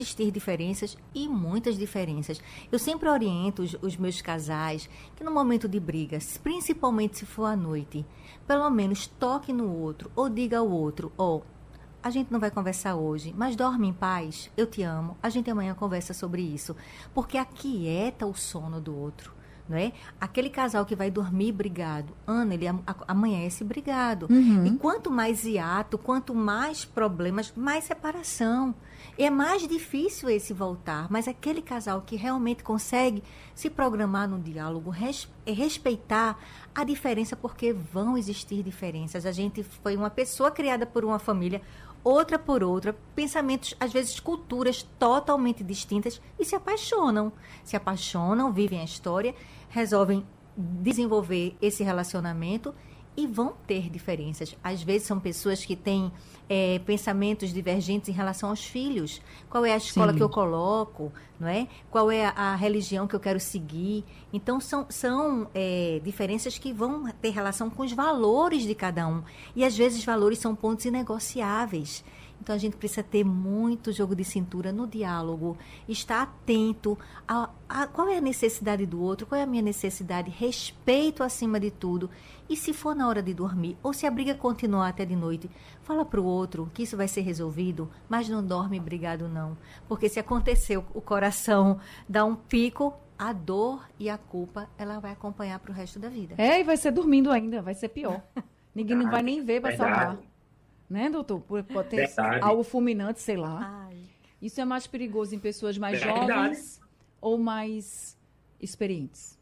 existir diferenças e muitas diferenças. Eu sempre oriento os meus casais que no momento de brigas, principalmente se for à noite, pelo menos toque no outro ou diga ao outro, a gente não vai conversar hoje, mas dorme em paz, eu te amo, a gente amanhã conversa sobre isso, porque aquieta o sono do outro. Não é? Aquele casal que vai dormir brigado, Ana, ele amanhece brigado. E quanto mais hiato, quanto mais problemas, mais separação. É mais difícil esse voltar, mas aquele casal que realmente consegue se programar no diálogo, respeitar a diferença, porque vão existir diferenças. A gente foi uma pessoa criada por uma família, outra por outra, pensamentos, às vezes culturas totalmente distintas e se apaixonam, vivem a história, resolvem desenvolver esse relacionamento e vão ter diferenças. Às vezes são pessoas que têm pensamentos divergentes em relação aos filhos. Qual é a escola que eu coloco, não é? Qual é a religião que eu quero seguir? Então, são diferenças que vão ter relação com os valores de cada um. E, às vezes, valores são pontos inegociáveis. Então, a gente precisa ter muito jogo de cintura no diálogo, estar atento a qual é a necessidade do outro, qual é a minha necessidade, respeito acima de tudo. E se for na hora de dormir, ou se a briga continuar até de noite, fala para o outro que isso vai ser resolvido, mas não dorme brigado não. Porque se acontecer o coração dar um pico, a dor e a culpa, ela vai acompanhar para o resto da vida. E vai ser dormindo ainda, vai ser pior. Ninguém não vai nem ver para salvar. Né, doutor? Pode ter algo fulminante, sei lá. Ai. Isso é mais perigoso em pessoas mais jovens ou mais experientes?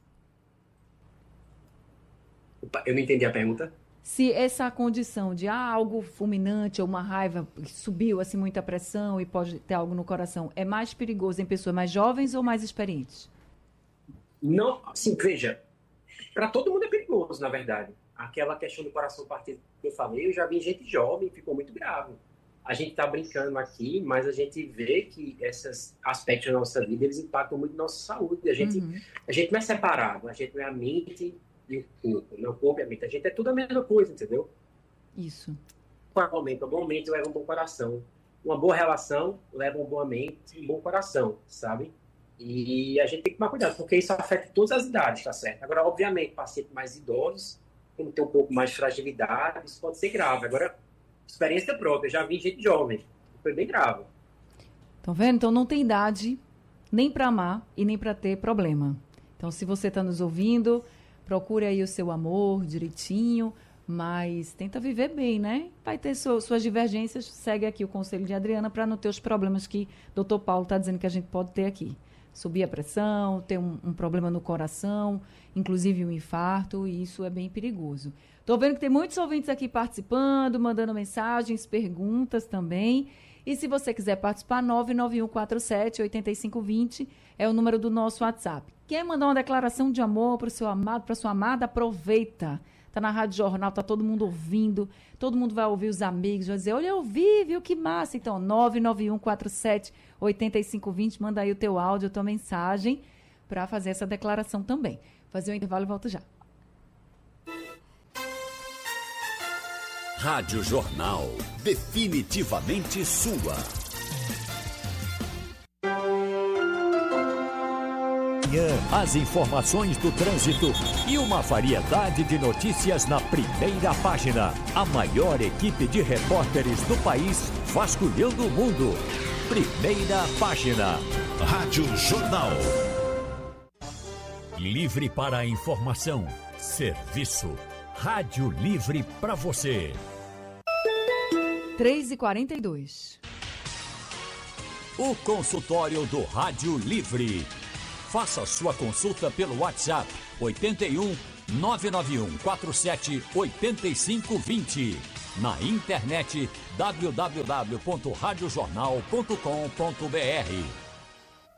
Eu não entendi a pergunta. Se essa condição de algo fulminante ou uma raiva que subiu assim muita pressão e pode ter algo no coração, é mais perigoso em pessoas mais jovens ou mais experientes? Não, assim, veja, para todo mundo é perigoso, na verdade. Aquela questão do coração partido que eu falei, eu já vi gente jovem, ficou muito grave. A gente está brincando aqui, mas a gente vê que esses aspectos da nossa vida, eles impactam muito na nossa saúde. A gente não é separado, a gente não é a mente e o corpo, não o corpo e a mente. A gente é tudo a mesma coisa, entendeu? Isso. Um bom mente leva um bom coração. Uma boa relação leva uma boa mente e um bom coração, sabe? E a gente tem que tomar cuidado, porque isso afeta todas as idades, tá certo? Agora, obviamente, pacientes mais idosos, como tem um pouco mais de fragilidade, isso pode ser grave. Agora, experiência própria, já vi gente jovem, foi bem grave. Estão vendo? Então não tem idade nem para amar e nem para ter problema. Então, se você está nos ouvindo, procure aí o seu amor direitinho, mas tenta viver bem, né? Vai ter suas divergências, segue aqui o conselho de Adriana para não ter os problemas que o Dr. Paulo está dizendo que a gente pode ter aqui. Subir a pressão, ter um problema no coração, inclusive um infarto, e isso é bem perigoso. Estou vendo que tem muitos ouvintes aqui participando, mandando mensagens, perguntas também. E se você quiser participar, 99147-8520 é o número do nosso WhatsApp. Quer mandar uma declaração de amor para o seu amado, para a sua amada, aproveita. Está na Rádio Jornal, está todo mundo ouvindo, todo mundo vai ouvir os amigos, vai dizer, olha, eu vi, viu, que massa. Então, 99147-8520, manda aí o teu áudio, a tua mensagem, para fazer essa declaração também. Fazer um intervalo e volto já. Rádio Jornal, definitivamente sua. As informações do trânsito e uma variedade de notícias na primeira página. A maior equipe de repórteres do país vasculhando o mundo. Primeira página. Rádio Jornal. Livre para a informação. Serviço. Rádio livre para você. 3h42. O consultório do Rádio Livre. Faça sua consulta pelo WhatsApp 81 991 47 8520. Na internet www.radiojornal.com.br.